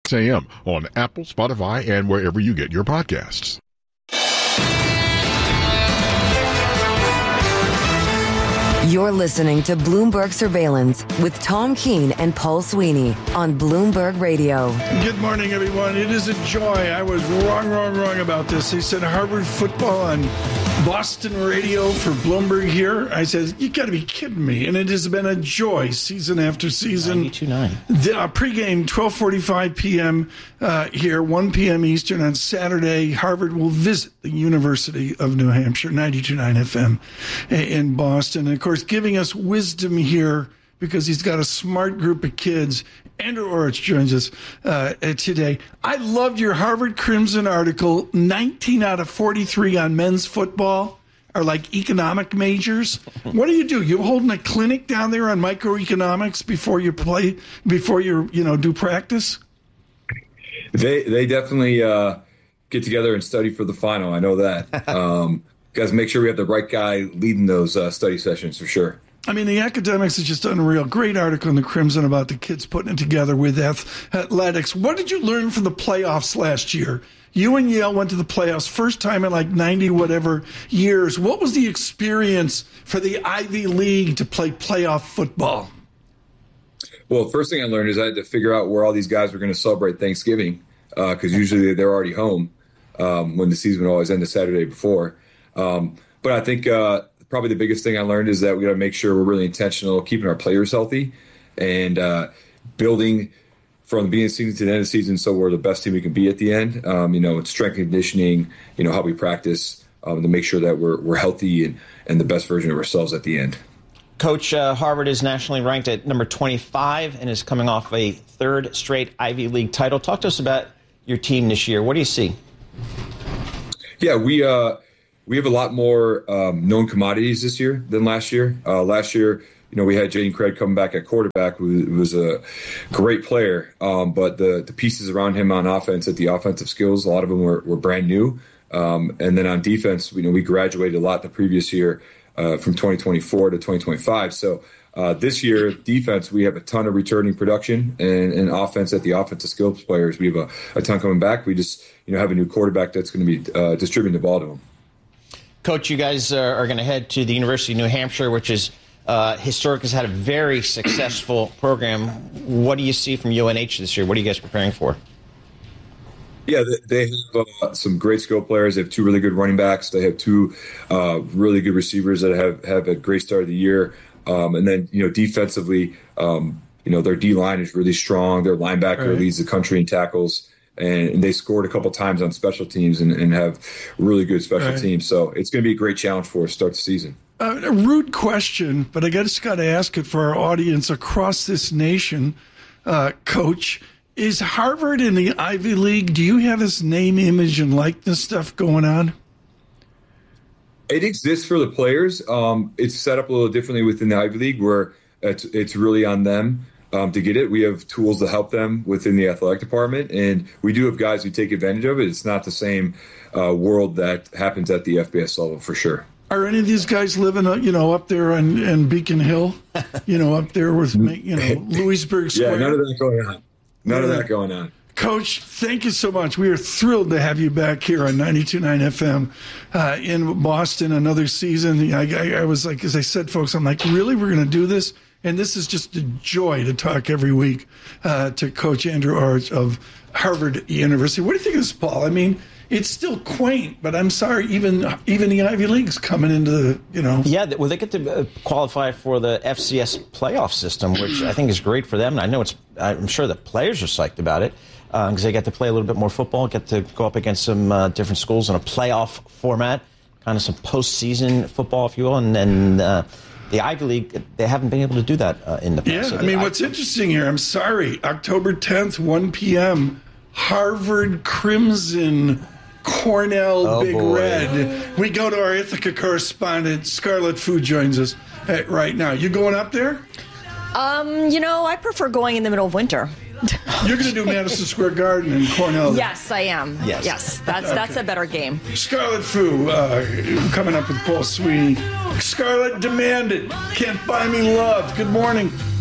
a.m. on Apple, Spotify, and wherever you get your podcasts. You're listening to Bloomberg Surveillance with Tom Keene and Paul Sweeney on Bloomberg Radio. Good morning, everyone. It is a joy. I was wrong about this. They said Harvard football on Boston radio for Bloomberg here. I said, you got to be kidding me. And it has been a joy season after season. 92.9. Pregame, 12:45 p.m. Here, 1 p.m. Eastern on Saturday. Harvard will visit the University of New Hampshire, 92.9 FM in Boston. And, of course, giving us wisdom here because he's got a smart group of kids. Andrew Orich joins us today. I loved your Harvard Crimson article. 19 out of 43 on men's football are like economic majors. What do? You holding a clinic down there on microeconomics before you play, before you do practice? They definitely get together and study for the final. I know that. Guys, make sure we have the right guy leading those study sessions for sure. I mean, the academics is just unreal. Great article in the Crimson about the kids putting it together with athletics. What did you learn from the playoffs last year? You and Yale went to the playoffs first time in like 90 whatever years. What was the experience for the Ivy League to play playoff football? Well, the first thing I learned is I had to figure out where all these guys were going to celebrate Thanksgiving because usually they're already home when the season would always end the Saturday before. But I think probably the biggest thing I learned is that we got to make sure we're really intentional, keeping our players healthy and building from the beginning of the season to the end of the season so we're the best team we can be at the end. It's strength and conditioning, how we practice to make sure that we're healthy and the best version of ourselves at the end. Coach, Harvard is nationally ranked at number 25 and is coming off a third straight Ivy League title. Talk to us about your team this year. What do you see? Yeah, we have a lot more known commodities this year than last year. Last year, we had Jaden Craig coming back at quarterback, who was a great player. But the pieces around him on offense, at the offensive skills, a lot of them were brand new. And then on defense, we graduated a lot the previous year from 2024 to 2025. So this year, defense, we have a ton of returning production, and offense at the offensive skills players, we have a ton coming back. We just have a new quarterback that's going to be distributing the ball to them. Coach, you guys are going to head to the University of New Hampshire, which is historic, has had a very successful program. What do you see from UNH this year? What are you guys preparing for? Yeah, they have some great skill players. They have two really good running backs. They have two really good receivers that have a great start of the year. And then, defensively, their D-line is really strong. Their linebacker leads the country in tackles. And they scored a couple times on special teams and have really good special teams. So it's going to be a great challenge for us to start the season. A rude question, but I just got to ask it for our audience across this nation. Coach, is Harvard in the Ivy League? Do you have this name, image, and likeness stuff going on? It exists for the players. It's set up a little differently within the Ivy League where it's really on them. To get it, we have tools to help them within the athletic department, and we do have guys who take advantage of it. It's not the same world that happens at the FBS level for sure. Are any of these guys living, up there in Beacon Hill, up there with, Louisburg Square? Yeah, none of that going on. None of that going on. Coach, thank you so much. We are thrilled to have you back here on 92.9 FM in Boston another season. I was like, as I said, folks, I'm like, really? We're going to do this? And this is just a joy to talk every week to Coach Andrew Orich of Harvard University. What do you think of this, Paul? I mean, it's still quaint, but I'm sorry, even the Ivy League's coming into the, Yeah, well, they get to qualify for the FCS playoff system, which I think is great for them. And I know I'm sure the players are psyched about it because they get to play a little bit more football, get to go up against some different schools in a playoff format, kind of some postseason football, if you will, and then the Ivy League, they haven't been able to do that in the past. Yeah, so what's interesting here, I'm sorry, October 10th, 1 p.m., Harvard Crimson, Cornell Big boy. Red. We go to our Ithaca correspondent, Scarlett Fu joins us right now. You going up there? I prefer going in the middle of winter. You're going to do Madison Square Garden in Cornell. Yes, I am. Yes, that's a better game. Scarlett Fu coming up with Paul Sweeney. Scarlett demanded, Can't Buy Me Love. Good morning.